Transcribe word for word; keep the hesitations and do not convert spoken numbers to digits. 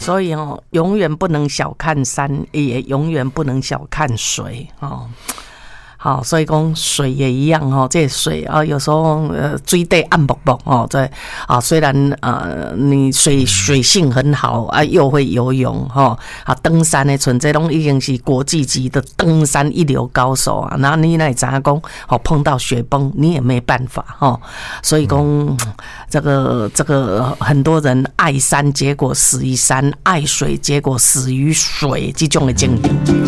所以哦，永远不能小看山，也永远不能小看水哦。好，所以讲水也一样哦，这水啊，有时候呃水底暗薄薄哦，这啊虽然呃你水水性很好啊，又会游泳哈啊，登山的存在拢已经是国际级的登山一流高手啊，然后你那咋讲哦，碰到雪崩你也没办法哈，所以讲这个这个很多人爱山结果死于山，爱水结果死于水，这种的经验。